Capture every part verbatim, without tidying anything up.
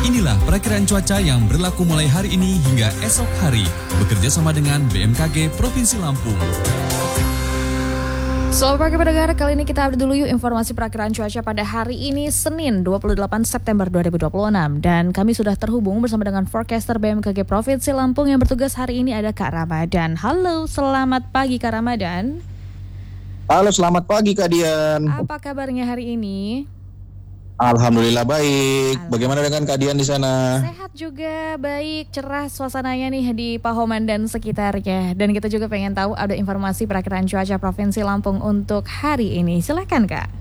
Inilah perakiraan cuaca yang berlaku mulai hari ini hingga esok hari, bekerja sama dengan B M K G Provinsi Lampung. Selamat pagi pendengar, kali ini kita update dulu yuk informasi perakiraan cuaca pada hari ini Senin dua puluh delapan September dua ribu dua puluh enam. Dan kami sudah terhubung bersama dengan forecaster B M K G Provinsi Lampung yang bertugas hari ini ada Kak Ramadan. Halo, selamat pagi Kak Ramadan. Halo, selamat pagi Kak Dian. Apa kabarnya hari ini? Alhamdulillah baik. Bagaimana dengan Kak Dian di sana? Sehat juga, baik, cerah suasananya nih di Pahoman dan sekitarnya. Dan kita juga pengen tahu ada informasi perakiraan cuaca Provinsi Lampung untuk hari ini. Silakan Kak.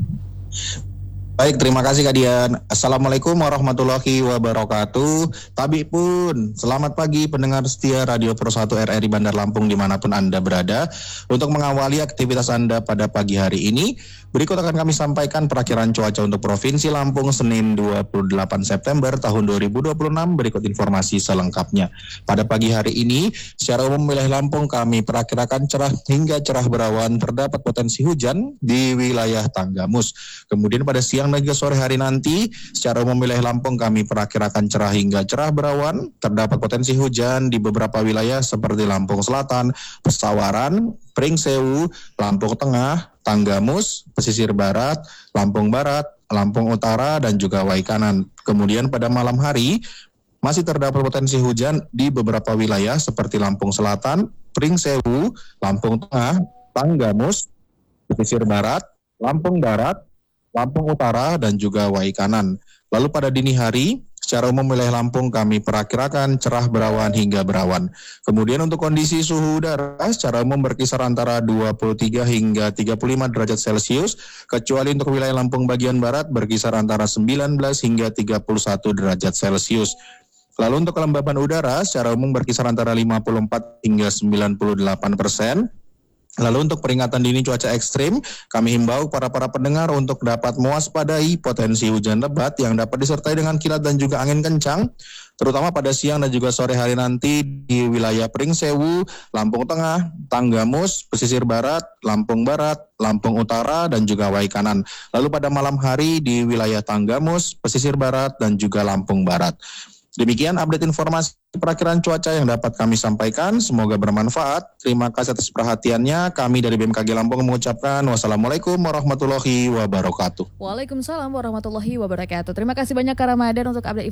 Baik, terima kasih Kak Dian. Assalamualaikum warahmatullahi wabarakatuh. Tabi pun, selamat pagi pendengar setia Radio Pro satu R R I Bandar Lampung dimanapun Anda berada. Untuk mengawali aktivitas Anda pada pagi hari ini, berikut akan kami sampaikan perakiraan cuaca untuk Provinsi Lampung Senin dua puluh delapan September tahun dua ribu dua puluh enam. Berikut informasi selengkapnya. Pada pagi hari ini, secara umum wilayah Lampung kami perakirakan cerah hingga cerah berawan, terdapat potensi hujan di wilayah Tanggamus. Kemudian pada siang dan juga sore hari nanti, secara umum wilayah Lampung kami perakirakan cerah hingga cerah berawan, terdapat potensi hujan di beberapa wilayah seperti Lampung Selatan, Pesawaran, Pringsewu, Lampung Tengah, Tanggamus, Pesisir Barat, Lampung Barat, Lampung Utara, dan juga Waikanan. Kemudian pada malam hari, masih terdapat potensi hujan di beberapa wilayah seperti Lampung Selatan, Pringsewu, Lampung Tengah, Tanggamus, Pesisir Barat, Lampung Barat, Lampung Utara, dan juga Waikanan. Lalu pada dini hari, secara umum wilayah Lampung kami perakirakan cerah berawan hingga berawan. Kemudian untuk kondisi suhu udara secara umum berkisar antara dua puluh tiga hingga tiga puluh lima derajat Celcius, kecuali untuk wilayah Lampung bagian barat berkisar antara sembilan belas hingga tiga puluh satu derajat Celcius. Lalu untuk kelembaban udara secara umum berkisar antara lima puluh empat hingga sembilan puluh delapan persen. Lalu untuk peringatan dini cuaca ekstrim, kami himbau para para pendengar untuk dapat mewaspadai potensi hujan lebat yang dapat disertai dengan kilat dan juga angin kencang, terutama pada siang dan juga sore hari nanti di wilayah Pringsewu, Lampung Tengah, Tanggamus, Pesisir Barat, Lampung Barat, Lampung Utara, dan juga Waikanan. Lalu pada malam hari di wilayah Tanggamus, Pesisir Barat, dan juga Lampung Barat. Demikian update informasi perakiraan cuaca yang dapat kami sampaikan. Semoga bermanfaat. Terima kasih atas perhatiannya. Kami dari B M K G Lampung mengucapkan wassalamualaikum warahmatullahi wabarakatuh. Waalaikumsalam warahmatullahi wabarakatuh. Terima kasih banyak Kak Ramadan untuk update